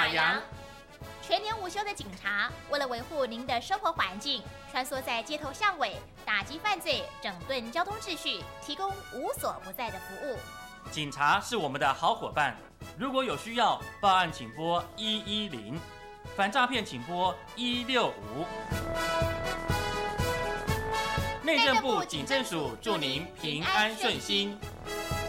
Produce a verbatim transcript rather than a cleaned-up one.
扬。 全年无休的警察，为了维护您的生活环境，穿梭在街头巷尾，打击犯罪，整顿交通秩序，提供无所不在的服务。 警察是我们的好伙伴，如果有需要，报案请拨一一零，反诈骗请拨一六五。内政部警政署祝您平安顺心。